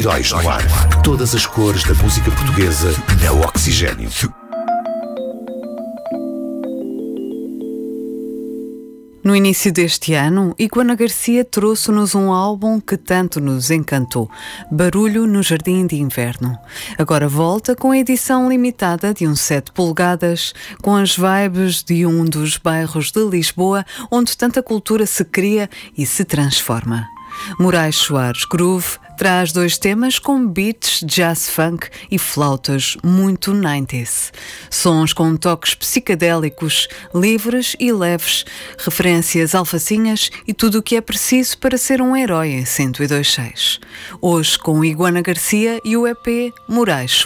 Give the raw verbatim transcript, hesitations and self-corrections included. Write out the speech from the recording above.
Heróis no Ar. Todas as cores da música portuguesa na Oxigênio. No início deste ano, Iguana Garcia trouxe-nos um álbum que tanto nos encantou, Barulho no Jardim de Inverno. Agora volta com a edição limitada de um sete polegadas, com as vibes de um dos bairros de Lisboa onde tanta cultura se cria e se transforma. Moraes Soares Groove traz dois temas com beats, jazz funk e flautas muito noventa. Sons com toques psicadélicos, livres e leves, referências alfacinhas e tudo o que é preciso para ser um herói em cento e dois ponto seis. Hoje com Iguana Garcia e o E P Moraes Soares.